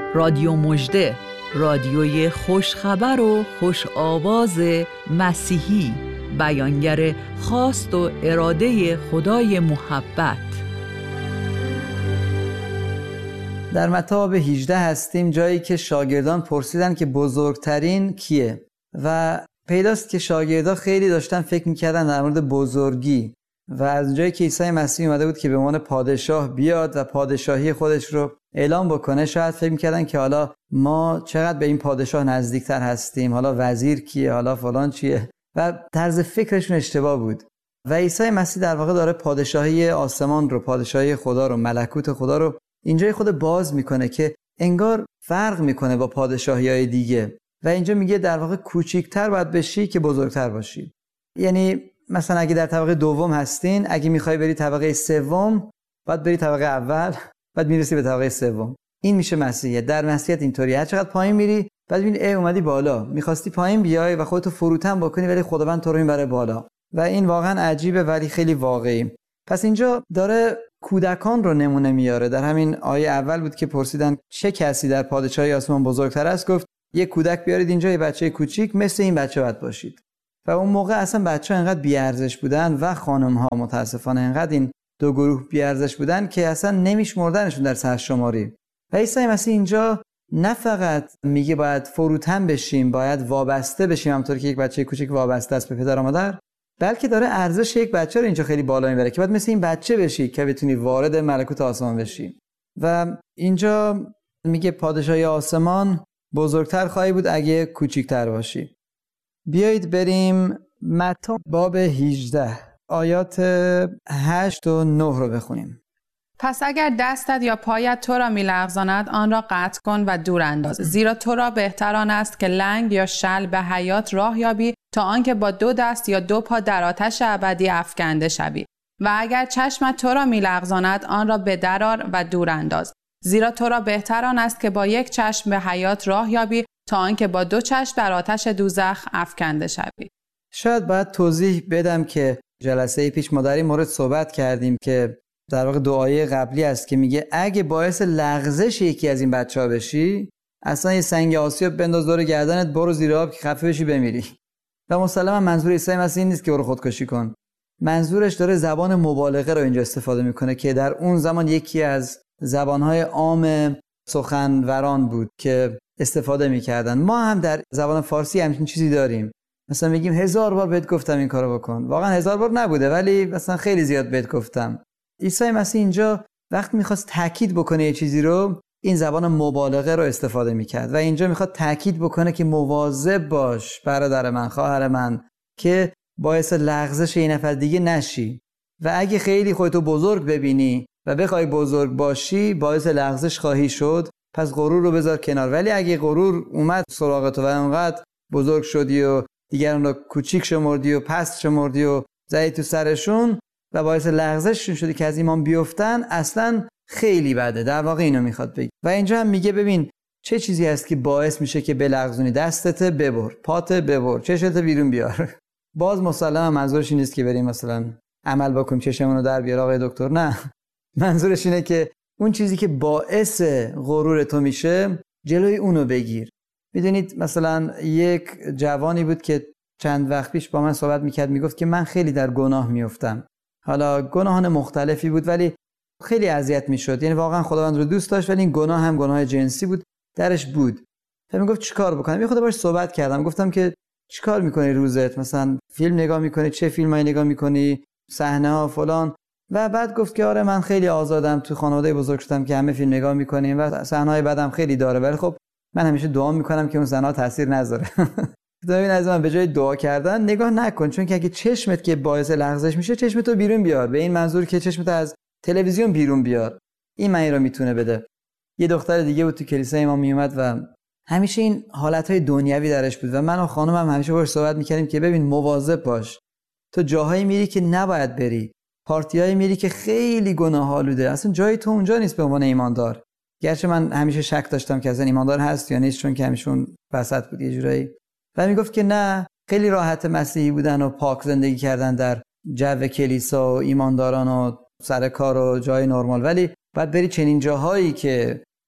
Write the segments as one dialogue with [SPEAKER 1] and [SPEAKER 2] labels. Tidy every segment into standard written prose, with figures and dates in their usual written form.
[SPEAKER 1] رادیو مژده، رادیوی خوشخبر و خوش آواز مسیحی، بیانگر خواست و اراده خدای محبت.
[SPEAKER 2] در متی باب 18 هستیم، جایی که شاگردان پرسیدن که بزرگترین کیه و پیداست که شاگردان خیلی داشتن فکر میکردن در مورد بزرگی و از جایی که عیسی مسیح اومده بود که به عنوان پادشاه بیاد و پادشاهی خودش رو اعلام بکنه، شاید فکر میکردن که حالا ما چقدر به این پادشاه نزدیکتر هستیم، حالا وزیر کیه، حالا فلان چیه، و طرز فکرشون اشتباه بود. و عیسی مسیح در واقع داره پادشاهی آسمان رو، پادشاهی خدا رو، ملکوت خدا رو اینجای خود باز میکنه که انگار فرق میکنه با پادشاهی‌های دیگه و اینجا میگه در واقع کوچیک‌تر باید بشی که بزرگتر باشی. یعنی مثلا اگه در طبقه دوم هستین، اگه میخوای بری طبقه سوم، باید بری طبقه اول، بعد میرسی به طبقه سوم. این میشه مسیحیت. در مسیحیت اینطوریه، هر چقدر پایین میری بعد میبینی ای اومدی بالا، میخواستی پایین بیای و خودتو فروتن بکنی ولی خداوند تو رو میبره بالا و این واقعا عجیبه ولی خیلی واقعی. پس اینجا داره کودکان رو نمونه میاره. در همین آیه اول بود که پرسیدن چه کسی در پادشاهی آسمان بزرگتر است، گفت یک کودک بیارید اینجا، یه بچه کوچیک مثل این بچه باید باشید. و اون موقع اصلا بچه‌ها انقدر بی‌ارزش بودن و خانم‌ها متاسفانه انقدر این دو گروه بی‌ارزش بودن که اصلا نمیشمردنشون در سرشماری. و عیسی مسیح اینجا نه فقط میگه باید فروتن بشیم، باید وابسته بشیم همونطور که یک بچه کوچیک وابسته است به پدر و مادر، بلکه داره ارزش یک بچه رو اینجا خیلی بالا میبره که باید مثل این بچه بشی که بتونی وارد ملکوت آسمان بشی. و اینجا میگه پادشاهی آسمان بزرگتر خواهی بود اگه کوچیک‌تر باشی. بیایید بریم متی باب 18 آیات 8 و 9 رو بخونیم.
[SPEAKER 3] پس اگر دستت یا پایت تو را می‌لغزاند آن را قطع کن و دور انداز، زیرا تو را بهتر آن است که لنگ یا شل به حیات راه یابی تا آنکه با 2 دست یا 2 پا در آتش ابدی افکنده شوی. و اگر چشمت تو را می‌لغزاند آن را به در آر و دور انداز، زیرا تو را بهتر آن است که با 1 چشم به حیات راه یابی تا آنکه با 2 چشم در آتش دوزخ افکنده شوی.
[SPEAKER 2] شاید باید توضیح بدم که جلسه پیش ما در این مورد صحبت کردیم که در واقع دعای قبلی است که میگه اگه باعث لغزش یکی از این بچه‌ها بشی، اصلا یه سنگ آسیاب بنداز دور گردنت، برو زیر آب که خفه بشی بمیری. و مسلما منظور عیسی مسیح نیست که برو خودکشی کن. منظورش داره زبان مبالغه رو اینجا استفاده میکنه که در اون زمان یکی از زبانهای عام سخنوران بود که استفاده میکردن. ما هم در زبان فارسی همچین چیزی داریم، مثلا میگیم 1000 بار بهت گفتم این کارو بکن. واقعا 1000 بار نبوده ولی مثلا خیلی زیاد بهت گفتم. عیسی مسیح اینجا وقت میخواست تاکید بکنه یه چیزی رو، این زبان مبالغه رو استفاده میکرد و اینجا میخواد تاکید بکنه که مواظب باش برادر من، خواهر من، که باعث لغزش این نفر دیگه نشی. و اگه خیلی خودتو بزرگ ببینی و بخوای بزرگ باشی، باعث لغزش خواهی شد. پس غرور رو بذار کنار. ولی اگه غرور اومد سراغ تو و اونقدر بزرگ شدی و دیگران رو کوچیک شمردی و پست شمردی و زدی تو سرشون و باعث لغزششون شدی که از ایمان بیفتن، اصلا خیلی بده. در واقع اینو میخواد بگه. و اینجا هم میگه ببین چه چیزی هست که باعث میشه که بلغزونی. دستت ببر، پات ببر، چشت بیرون بیار. باز مسلما منظورش این نیست که بریم مثلا عمل بکنیم چشمون رو در بیار آقای دکتر، نه. منظورش اینه که اون چیزی که باعث غرور تو میشه جلوی اونو بگیر. میدونید مثلا یک جوانی بود که چند وقت پیش با من صحبت میکرد، میگفت که من خیلی در گناه میافتم. حالا گناهان مختلفی بود ولی خیلی اذیت میشد. یعنی واقعا خداوند رو دوست داشت ولی این گناه هم گناه جنسی بود درش بود. میگفت چیکار بکنم؟ یه خود باهاش صحبت کردم، گفتم که چیکار میکنی روزت؟ مثلا فیلم نگاه میکنی؟ چه فیلمایی نگاه میکنی؟ صحنه ها فلان. و بعد گفت که آره من خیلی آزادم، تو خانواده بزرگ شدم که همه فیلم نگاه میکنیم و صحنه‌های بعدم خیلی داره، ولی خب من همیشه دعا میکنم که اون صحنه‌ها تاثیر نذاره. ببین از من به جای دعا کردن نگاه نکن، چون که اگه چشمت که باعث لغزش میشه چشمتو بیرون بیار، به این منظور که چشمت از تلویزیون بیرون بیار. این معنی رو میتونه بده. یه دختر دیگه بود تو کلیسای ما میومد و همیشه این حالتهای دنیوی درش بود و من و خانومم همیشه باهاش صحبت میکردیم که ببین مواظب باش، تو جاهایی میری که نباید بری، پارتیایی میری که خیلی گناه آلوده، اصلا جای تو اونجا نیست به عنوان ایماندار. گرچه من همیشه شک داشتم که اصلا ایماندار هست یا نیست، چون که همیشه اون وسط بود یه جورایی. و میگفت که نه، خیلی راحت مسیحی بودن و پاک زندگی کردن در جو کلیسا و ایمانداران و سر کار و جای نرمال، ولی باید بری چنین جاهایی که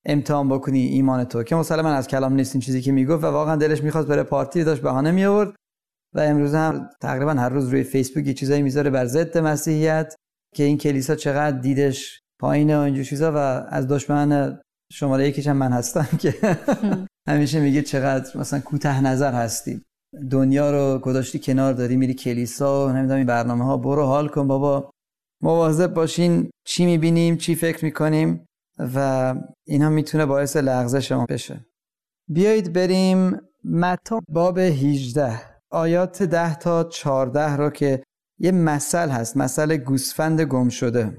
[SPEAKER 2] امتحان بکنی ایمان تو، که مسلما از کلام نیست این چیزی که میگفت و واقعا دلش میخواست بره پارتی، داشت بهانه می آورد و امروز هم تقریبا هر روز روی فیسبوک یه چیزایی میذاره بر ضد مسیحیت که این کلیسا چقدر دیدش پایینه و اینجور چیزا، و از دشمن شماره یکیش هم من هستم که همیشه میگه چقدر مثلا کوتاه نظر هستی، دنیا رو گذاشتی کنار داری میری کلیسا و نمیدونم این برنامه‌ها، برو حال کن بابا، مواظب باشین چی میبینیم چی فکر میکنیم و اینا میتونه باعث لغزش ما بشه. بیایید بریم متی باب 18 آیات 10 تا 14 رو که یه مثل هست، مثل گوسفند گم شده.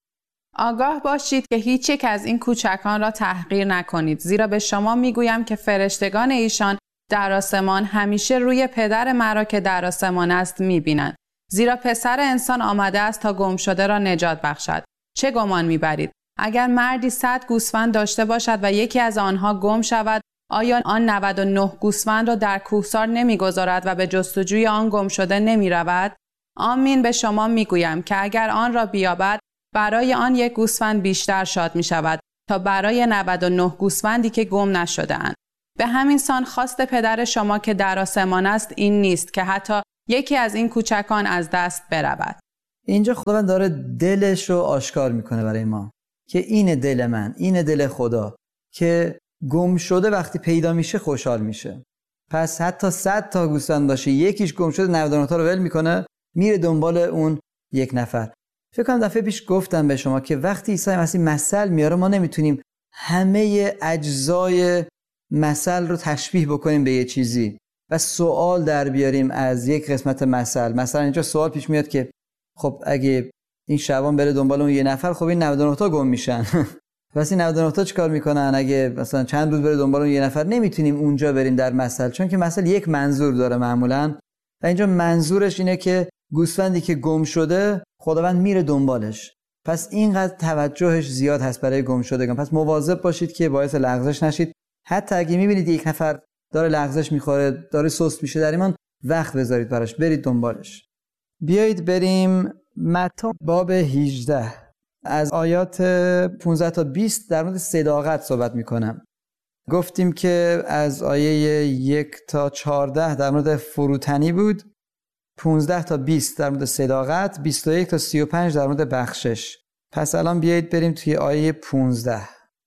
[SPEAKER 3] آگاه باشید که هیچ یک از این کوچکان را تحقیر نکنید، زیرا به شما میگویم که فرشتگان ایشان در آسمان همیشه روی پدر مرا که در آسمان است میبینند. زیرا پسر انسان آمده است تا گم شده را نجات بخشد. چه گمان میبرید؟ اگر مردی 100 گوسفند داشته باشد و یکی از آنها گم شود، آیا آن 99 گوسفند را در کوهسار نمیگذارد و به جستجوی آن گم شده نمیرود؟ آمین به شما میگویم که اگر آن را بیابد، برای آن یک گوسفند بیشتر شاد می شود تا برای 99 گوسفندی که گم نشده اند. به همین سان خواست پدر شما که در آسمان است این نیست که حتی یکی از این کوچکان از دست برود.
[SPEAKER 2] اینجا خداوند داره دلش رو آشکار میکنه برای ما که این دل من، این دل خدا که گم شده وقتی پیدا میشه خوشحال میشه. پس حتی 100 تا گوسفند باشه یکیش گم شده 99 تا رو ول میکنه میره دنبال اون یک نفر. فکر کنم دفعه پیش گفتم به شما که وقتی عیسی مسیح مثل میاره ما نمیتونیم همه اجزای مثل رو تشبیه بکنیم به یه چیزی و سوال در بیاریم از یک قسمت مثل. مثلا اینجا سوال پیش میاد که خب اگه این شبان بره دنبال اون یه نفر، خب این 99 تا گم میشن پس این 99 تا چیکار میکنن؟ اگه مثلا چند روز بره دنبال اون یه نفر، نمیتونیم اونجا بریم در مثل، چون که مثل یک منظور داره معمولا و اینجا منظورش اینه که گوسفندی که گم شده خداوند میره دنبالش. پس اینقدر توجهش زیاد هست برای گم شدگان. پس مواظب باشید که باعث لغزش نشید. حتی اگه میبینید یک نفر داره لغزش میخوره، داره سست میشه در ایمان، وقت بذارید براش، برید دنبالش. بیایید بریم متی باب 18 از آیات 15 تا 20 در مورد صداقت صحبت میکنم. گفتیم که از آیه 1 تا 14 در مورد فروتنی بود، 15 تا 20 در مورد صداقت، 21 تا 35 در مورد بخشش. پس الان بیایید بریم توی آیه 15.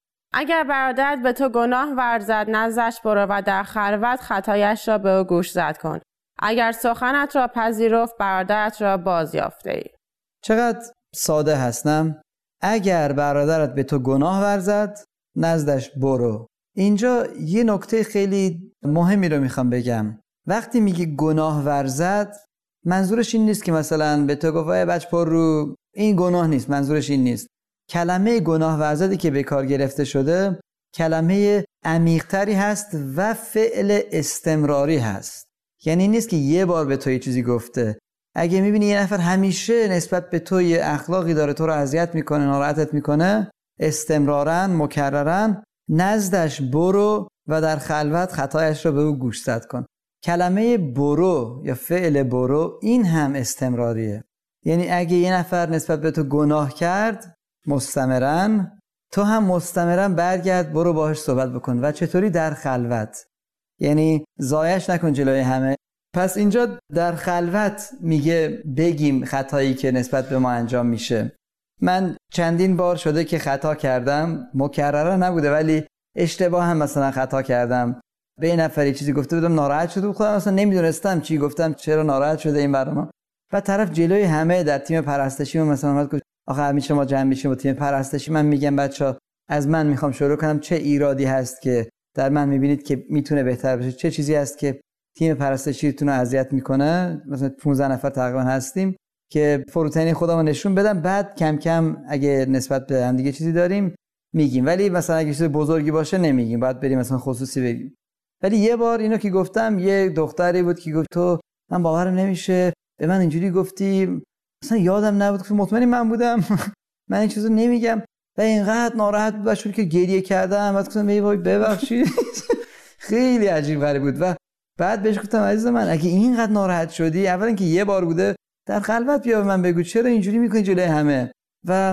[SPEAKER 4] اگر برادرت به تو گناه ورزد، نزدش برو و در خلوت خطایش را به او گوش زد کن. اگر سخنت را پذیرفت، برادرت را بازیافته ای.
[SPEAKER 2] چقدر ساده هستم. اگر برادرت به تو گناه ورزد، نزدش برو. اینجا یه نکته خیلی مهمی رو میخوام بگم. وقتی میگه گناه ورزد، منظورش این نیست که مثلا به تو گفت بچه پر رو، این گناه نیست. منظورش این نیست. کلمه گناه ورزدی که به کار گرفته شده کلمه عمیق‌تری هست و فعل استمراری هست. یعنی این نیست که یه بار به تو یه چیزی گفته. اگه میبینی یه نفر همیشه نسبت به تو یه اخلاقی داره، تو رو اذیت میکنه، ناراحتت میکنه، استمراراً مکرراً، نزدش برو و در خلوت خطایش رو به او گوشزد کن. کلمه برو یا فعل برو این هم استمراریه. یعنی اگه یه نفر نسبت به تو گناه کرد مستمراً، تو هم مستمراً برگرد برو باهاش صحبت بکن. و چطوری؟ در خلوت. یعنی ضایعش نکن جلوی همه. پس اینجا در خلوت میگه بگیم خطایی که نسبت به ما انجام میشه. من چندین بار شده که خطا کردم، مکرره نبوده ولی اشتباه هم مثلا خطا کردم، به این نفری چیزی گفته بودم ناراحت شده بود، خودم اصلا نمیدونستم چی گفتم، چرا ناراحت شده این برام. و طرف جلوی همه در تیم پرستشی مثلا اومد گفت آخه همیشه ما جمع میشیم با تیم پرستشی، من میگم بچا از من میخوام شروع کنم، چه ایرادی هست که در من میبینید که میتونه بهتر بشه؟ چه چیزی هست که تیم پرستشیتون رو اذیت میکنه؟ مثلا 15 نفر تقریبا هستیم که فروتنی خودمو نشون بدم، بعد کم کم اگه نسبت به هم دیگه چیزی داریم میگیم، ولی مثلا اگه چیز بزرگی باشه نمیگیم، باید بریم مثلا خصوصی بگیم. ولی یه بار اینو که گفتم، یه دختری بود که گفت تو من باورم نمیشه به من اینجوری گفتی، مثلا یادم نبود که مطمئنی من بودم من این چیزو نمیگم. و اینقدر ناراحت بود شد که گریه کردم، بعد گفتم ای وای ببخشید خیلی عجیب غریب بود. و بعد بهش گفتم عزیز من اگه اینقدر ناراحت شدی، اولا که یه بار بوده، در خلوت بیا به من بگو چرا اینجوری میکنی جلوی همه. و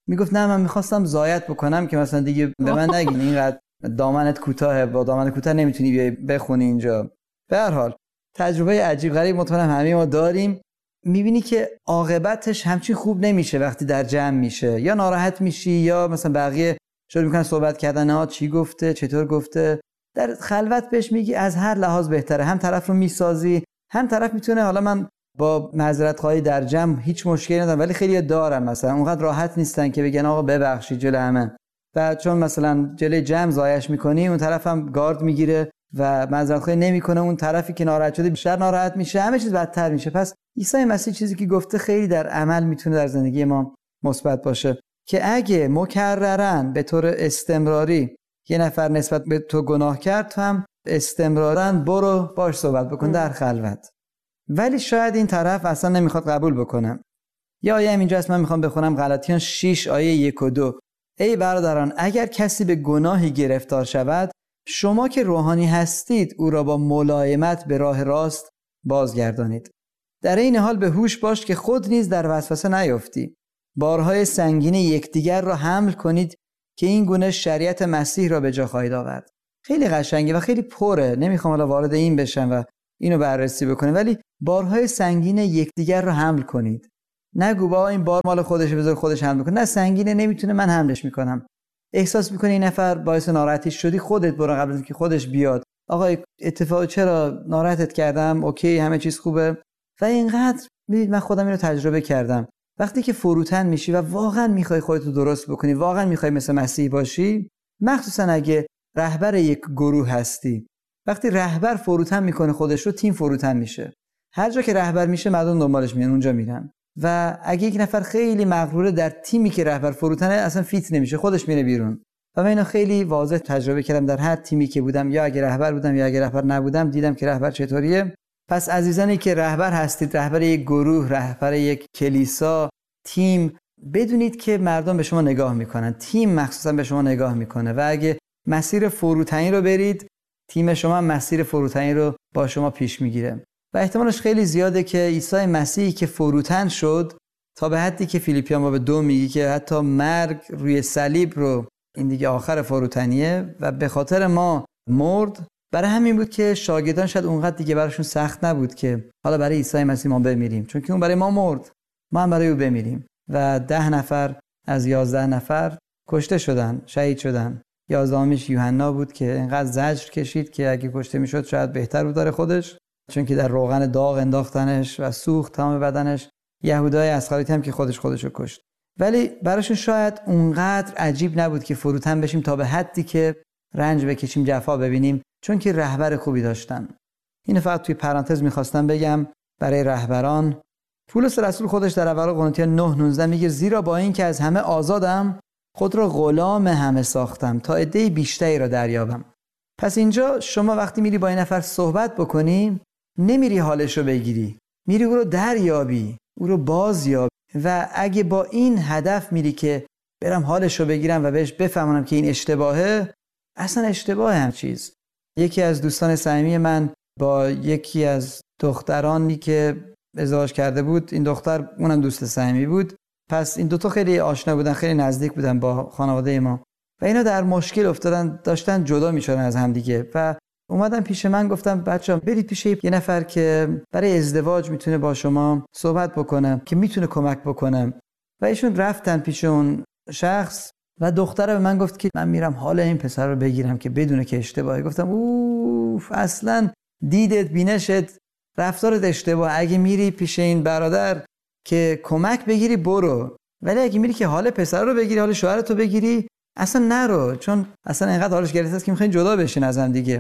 [SPEAKER 2] میگفت نه من میخواستم زایت بکنم که مثلا دیگه به من نگین اینقدر دامنت کوتاهه، با دامن کوتاه نمیتونی بیای بخونی اینجا. به هر حال تجربه عجیب غریب مطمئنم همه ما داریم. میبینی که عاقبتش همچین خوب نمیشه وقتی در جمع میشه، یا ناراحت میشی یا مثلا بقیه شروع میکنن صحبت کردن ها چی گفته چطور گفته. در خلوت بهش میگی از هر لحاظ بهتره، هم طرف رو میسازی، هم طرف میتونه حالا من با معذرت خواهی در جمع هیچ مشکلی ندارم ولی خیلی دارن مثلا اونقدر راحت نیستن که بگن آقا ببخشید جلوی همه، و چون مثلا جلوی جمع زایش میکنی اون طرف هم گارد میگیره و معذرت خواهی نمیکنه، اون طرفی که ناراحت شده بیشتر ناراحت میشه، همه چیز بدتر میشه. پس عیسی مسیح چیزی که گفته خیلی در عمل میتونه در زندگی ما مثبت باشه که اگه مکررن به طور استمراری یه نفر نسبت به تو گناه کرد، تو هم استمرارا برو باش صحبت بکن در خلوت. ولی شاید این طرف اصلا نمیخواد قبول بکنه. یا آیه اینجاست، من میخوام بخونم غلاطیان 6 آیه 1 و 2. ای برادران اگر کسی به گناهی گرفتار شود، شما که روحانی هستید او را با ملایمت به راه راست بازگردانید. در این حال به هوش باش که خود نیز در وسوسه نیفتی. بارهای سنگین یکدیگر را حمل کنید که این گونه شریعت مسیح را به جا خواهید آورد. خیلی قشنگه و خیلی پره، نمیخوام حالا وارد این بشم و اینو بررسی بکنیم، ولی بارهای سنگین یکدیگر را حمل کنید. نگو با این بار مال خودشه بذار خودش حمل کنه، نه سنگینه نمیتونه من حملش میکنم. احساس میکنی این نفر باعث ناراحتی شدی، خودت برو قبل از اینکه خودش بیاد آقا اتفاق چرا ناراحتت کردم، اوکی همه چیز خوبه. و اینقدر میدید من خودم اینو تجربه کردم، وقتی که فروتن میشی و واقعا میخوای خودت رو درست بکنی، واقعا میخوای مثل مسیح باشی، مخصوصا اگه رهبر یک گروه هستی، وقتی رهبر فروتن میکنه خودش رو، تیم فروتن میشه. هر جا که رهبر میشه مردم دنبالش میان، اونجا میرن. و اگه یک نفر خیلی مغروره در تیمی که رهبر فروتنه، اصلا فیت نمیشه، خودش میره بیرون. و من اینو خیلی واضح تجربه کردم در هر تیمی که بودم، یا اگه رهبر بودم یا اگه رهبر نبودم، دیدم که رهبر چطوریه. پس عزیزانی که رهبر هستید، رهبر یک گروه، رهبر یک کلیسا، تیم، بدونید که مردم به شما نگاه میکنن، تیم مخصوصا به شما نگاه میکنه و اگه مسیر فروتنی رو برید، تیم شما مسیر فروتنی رو با شما پیش میگیره. و احتمالش خیلی زیاده که عیسی مسیحی که فروتن شد، تا به حدی که فیلیپیان باب 2 میگه که حتی مرگ روی صلیب رو، این دیگه آخر فروتنیه و به خاطر ما مرد. برای همین بود که شاگردان شاید اونقدر دیگه براشون سخت نبود که حالا برای عیسی مسیح ما بمیریم، چون که اون برای ما مرد، ما هم برای او بمیریم. و 10 نفر از 11 نفر کشته شدن، شهید شدن. 11میش یوحنا بود که اینقدر زجر کشید که اگه کشته میشد شاید بهتر بود داره خودش، چون که در روغن داغ انداختنش و سوخت تمام بدنش. یهودای اسخریت هم که خودشو کشت. ولی براشون شاید اونقدر عجیب نبود که فروتن بشیم تا به حدی که رنج بکشیم، جفا ببینیم، چون که رهبر خوبی داشتن. اینو فقط توی پرانتز میخواستم بگم برای رهبران. پولس رسول خودش در اول قرنتیان 9:19 میگه زیرا با این که از همه آزادم، خود را غلام همه ساختم تا عده بیشتری را دریابم. پس اینجا شما وقتی میری با این نفر صحبت بکنی، نمیری حالش رو بگیری، میری او رو دریابی، او رو بازیابی. و اگه با این هدف میری که برم حالش رو بگیرم و بهش بفهمونم که این اشتباهه، اصلا اشتباهه هم چیز. یکی از دوستان صمیمی من با یکی از دخترانی که ازدواج کرده بود، این دختر اونم دوست صمیمی بود، پس این دوتا خیلی آشنا بودن، خیلی نزدیک بودن با خانواده ما و اینا در مشکل افتادن، داشتن جدا میشدن از هم دیگه. و اومدن پیش من، گفتم بچه‌ها برید پیش یه نفر که برای ازدواج میتونه با شما صحبت بکنه، که میتونه کمک بکنه. و ایشون رفتن پیش اون شخص و دختره به من گفت که من میرم حال این پسر رو بگیرم که بدونه که اشتباهه. گفتم اوف، اصلا دیدت، بینشت، رفتارت اشتباه. اگه میری پیش این برادر که کمک بگیری برو، ولی اگه میری که حال پسر رو بگیری، حال شوهرت رو بگیری، اصلا نرو، چون اصلا اینقدر حالش گرفته است که میخواین جدا بشین از هم دیگه.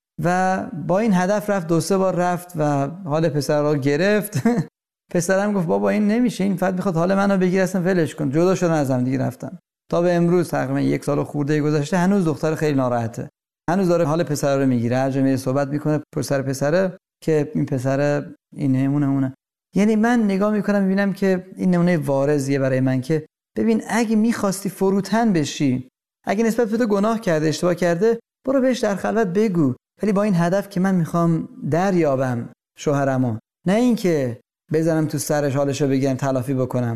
[SPEAKER 2] و با این هدف رفت، 2-3 بار رفت و حال پسر رو گرفت. پسرم گفت بابا این نمیشه، این فقط میخواد حال منو بگیره، اصلا ولش کن. جدا شدن از هم دیگه رفتن. تا به امروز تقریبا 1 سال خورده گذشته، هنوز دختر خیلی ناراحته، هنوز داره حال پسر رو میگیره، هر جا میره صحبت میکنه پسره که این پسر اینه اونه. یعنی من نگاه میکنم میبینم که این نمونه وارزیه برای من که ببین اگه میخواستی فروتن بشی، اگه نسبت به تو گناه کرده، اشتباه کرده، برو بهش در خلوت بگو، ولی با این هدف که من میخوام دریابم شوهرمو، نه اینکه بزنم تو سرش حالشو بگیرم تلافی بکنم.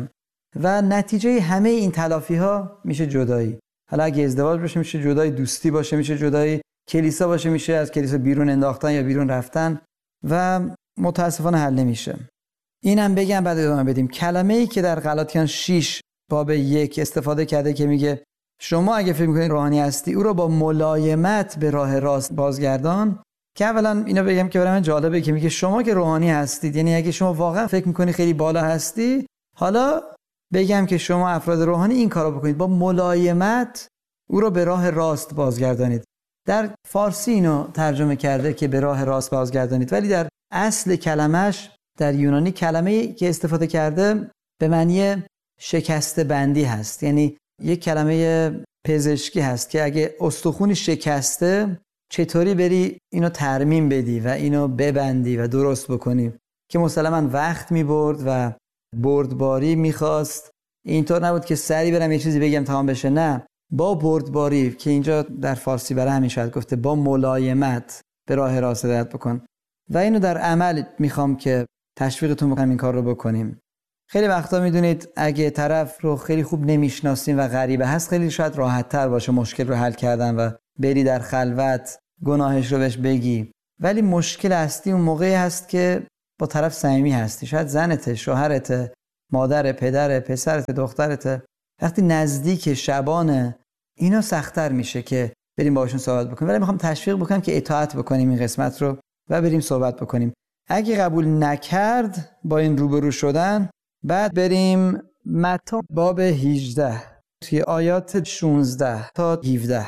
[SPEAKER 2] و نتیجه همه این تلافی ها میشه جدایی. حالا اگه ازدواج باشه میشه جدایی، دوستی باشه میشه جدایی، کلیسا باشه میشه از کلیسا بیرون انداختن یا بیرون رفتن و متاسفانه حل نمیشه. اینم بگم بعد ادامه بدیم. کلمه‌ای که در غلاطیان 6 باب 1 استفاده کرده که میگه شما اگه فکر می‌کنید روحانی هستی او رو با ملایمت به راه راست بازگردان، که اولا اینو بگم که برای من جالبه که میگه شما که روحانی هستید، یعنی اگه شما واقعا فکر می‌کنید خیلی بالا هستی، حالا بگم که شما افراد روحانی این کارو بکنید، با ملایمت او رو به راه راست بازگردانید. در فارسی اینو ترجمه کرده که به راه راست بازگردانید، ولی در اصل کلمش در یونانی کلمه‌ای که استفاده کرده به معنی شکسته بندی هست. یعنی یک کلمه پزشکی هست که اگه استخونی شکسته چطوری بری اینو ترمیم بدی و اینو ببندی و درست بکنی، که مسلماً وقت می‌برد و بردباری می‌خواست. اینطور نبود که سری برم یه چیزی بگم تمام بشه، نه، با بردباری که اینجا در فارسی برای همین شاید گفته با ملایمت به راه راست هدایت بکن. و اینو در عمل میخوام که تشویقتون بکنم این کار رو بکنیم. خیلی وقتا میدونید اگه طرف رو خیلی خوب نمیشناسیم و غریبه هست، خیلی شاید راحت تر باشه مشکل رو حل کردن و بری در خلوت گناهش رو بهش بگی. ولی مشکل اصلی اون موقعی هست که با طرف صمیمی هستی، شاید زنته، شوهرته، مادر، پدر، پسرت، دخترته. وقتی نزدیک شبانه اینا سخت‌تر میشه که بریم باهاشون صحبت بکنیم. ولی میخوام تشویق بکنم که اطاعت بکنیم این قسمت رو و بریم صحبت بکنیم. اگه قبول نکرد با این روبرو شدن، بعد بریم متی باب 18 توی آیات 16 تا 17.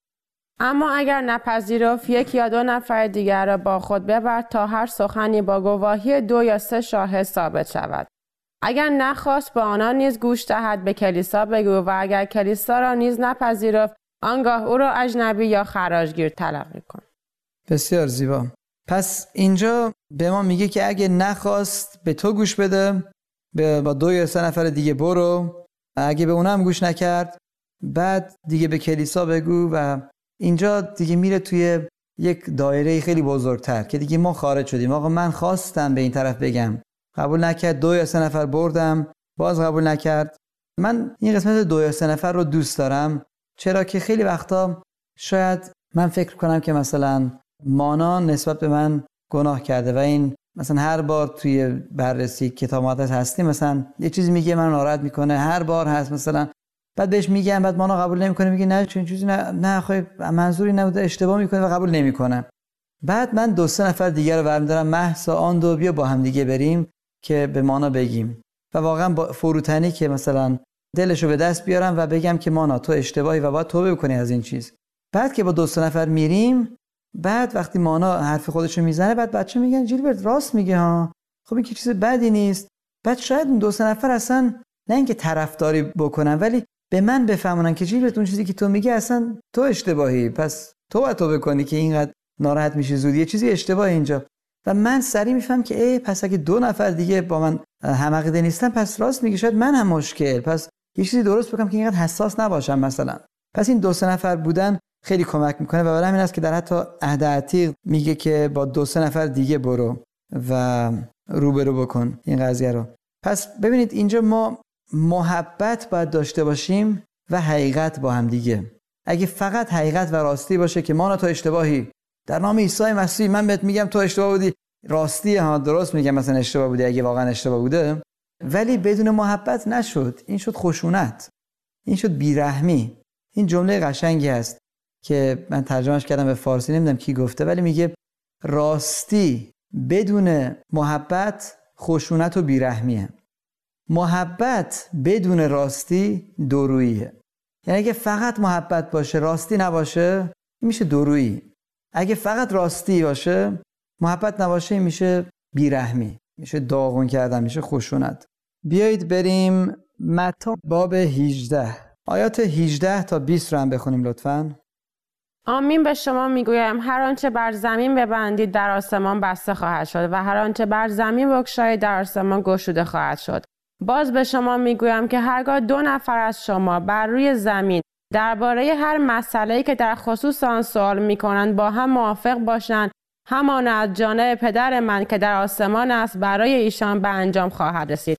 [SPEAKER 4] اما اگر نپذیرفت، 1 یا 2 نفر دیگر را با خود ببر تا هر سخنی با گواهی 2 یا 3 شاهد ثابت شود. اگر نخواست با آنان نیز گوش دهد به کلیسا بگو، و اگر کلیسا را نیز نپذیرفت آنگاه او را اجنبی یا خراجگیر تلقی کن.
[SPEAKER 2] بسیار زیبا. پس اینجا به ما میگه که اگه نخواست به تو گوش بده، با 2 یا 3 نفر دیگه برو، اگه به اونم گوش نکرد بعد دیگه به کلیسا بگو. و اینجا دیگه میره توی یک دایره خیلی بزرگتر که دیگه ما خارج شدیم. آقا من خواستم به این طرف بگم، قبول نکرد، 2 یا 3 نفر بردم، باز قبول نکرد. من این قسمت 2 یا 3 نفر رو دوست دارم، چرا که خیلی وقتا شاید من فکر کنم که مثلا مانا نسبت به من گناه کرده و این مثلا هر بار توی بررسی کتاب مقدس هستیم مثلا یه چیزی میگه من ناراحت میکنه، هر بار هست مثلا، بعد بهش میگم، بعد مانا قبول نمیکنه، میگه نه چون چیزی نه خب منظوری نبوده، اشتباه میکنه و قبول نمیکنه. بعد من 2 3 نفر دیگه رو برمی‌دارم، مهسا آن 2 بیا با هم دیگه بریم که به مانا بگیم و واقعا با فروتنی که مثلا دلشو به دست بیارم و بگم که مانا تو اشتباهی و باید توبه بکنی از این چیز. بعد که با 2 3 نفر میریم، بعد وقتی مانا حرف خودشو میزنه، بعد بچه میگن جیلبرت راست میگه ها، خب این که چیز بدی نیست. بعد شاید اون 2 3 نفر اصلا نه اینکه طرفداری بکنن، ولی به من بفهمونن که جیلبرت اون چیزی که تو میگی اصلا تو اشتباهی، پس تو باید توبه کنی که اینقدر ناراحت میشی زودی، یه چیزی اشتباهه اینجا. و من سریع میفهم که پس اگه 2 نفر دیگه با من هم عقیده نیستن، پس راست میگه، شاید من هم مشکل، پس یه چیزی درست بکنم که اینقدر حساس نباشم مثلا. پس این 2 3 نفر بودن خیلی کمک میکنه و برای همین است که در حتی عهد عتیق میگه که با 2 3 نفر دیگه برو و روبرو بکن این قضیه رو. پس ببینید اینجا ما محبت باید داشته باشیم و حقیقت با هم دیگه. اگه فقط حقیقت و راستی باشه که مانا تو اشتباهی، در نام عیسی مسیح من بهت میگم تو اشتباه بودی، راستی ها درست میگم مثلا اشتباه بودی اگه واقعا اشتباه بوده، ولی بدون محبت نشد، این شد خشونت، این شد بیرحمی. این جمله قشنگی است که من ترجمهش کردم به فارسی، نمیدونم کی گفته، ولی میگه راستی بدون محبت خشونت و بیرحمیه، محبت بدون راستی دوروییه. یعنی اگه فقط محبت باشه راستی نباشه میشه دورویی، اگه فقط راستی باشه محبت نباشه میشه بیرحمی، میشه داغون کردن، میشه خشونت. بیایید بریم متی باب 18 آیات 18 تا 20 رو هم بخونیم لطفاً.
[SPEAKER 4] آمین به شما میگویم هر آنچه بر زمین ببندید در آسمان بسته خواهد شد و هر آنچه بر زمین بگشایید در آسمان گشوده خواهد شد. باز به شما میگویم که هرگاه 2 نفر از شما بر روی زمین درباره هر مسئله‌ای که در خصوص آن سوال میکنند با هم موافق باشند، همان از جانب پدر من که در آسمان است برای ایشان به انجام خواهد رسید.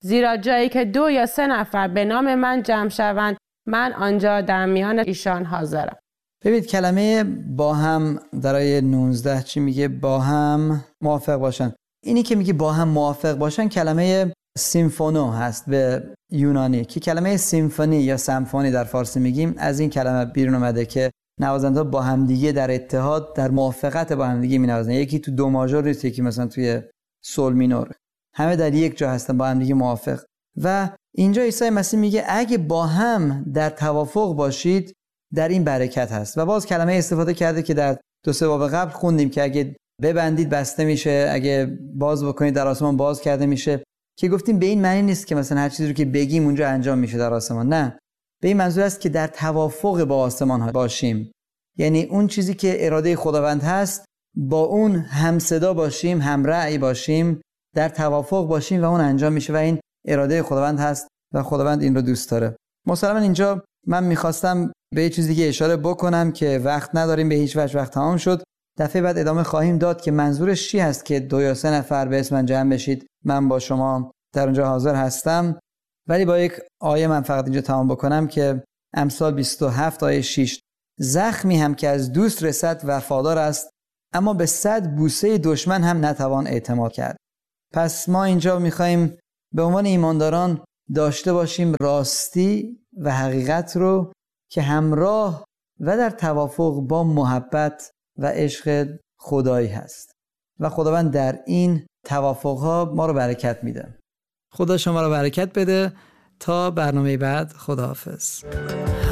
[SPEAKER 4] زیرا جایی که 2 یا 3 نفر به نام من جمع شوند، من آنجا در میان ایشان حاضرم.
[SPEAKER 2] ببینید کلمه با هم در آیه 19 چی میگه؟ با هم موافق باشن. اینی که میگه با هم موافق باشن کلمه سیمفونو هست به یونانی، که کلمه سیمفونی یا سمفونی در فارسی میگیم از این کلمه بیرون اومده که نوازنده با همدیگه در اتحاد، در موافقت با همدیگه مینوازن. یکی تو دو ماژور نیست، یکی مثلا توی سول مینور، همه در یک جا هستن با همدیگه موافق. و اینجا عیسی مسیح میگه اگه با هم در توافق باشید در این برکت هست. و باز کلمه استفاده کرده که در 2-3 باب قبل خوندیم که اگه ببندید بسته میشه، اگه باز بکنید در آسمان باز کرده میشه، که گفتیم به این معنی نیست که مثلا هر چیزی رو که بگیم اونجا انجام میشه در آسمان. نه، به این منظور است که در توافق با آسمان ها باشیم، یعنی اون چیزی که اراده خداوند هست با اون هم صدا باشیم، هم رأی باشیم، در توافق باشیم و اون انجام میشه و این اراده خداوند هست و خداوند این رو دوست داره. مثلا اینجا من میخواستم به یه چیز دیگه اشاره بکنم که وقت نداریم، به هیچ وجه وقت تمام شد. دفعه بعد ادامه خواهیم داد که منظورش چی هست که 2 یا 3 نفر به اسم من جمع بشید، من با شما در اونجا حاضر هستم. ولی با یک آیه من فقط اینجا تمام بکنم که امثال 27 آیه 6: زخمی هم که از دوست رسد وفادار است، اما به 100 بوسه دشمن هم نتوان اعتماد کرد. پس ما اینجا میخوایم به عنوان ایمانداران داشته باشیم راستی و حقیقت رو که همراه و در توافق با محبت و عشق خدایی هست و خداوند در این توافقها ما رو برکت میده. خدا شما رو برکت بده. تا برنامه بعد، خداحافظ.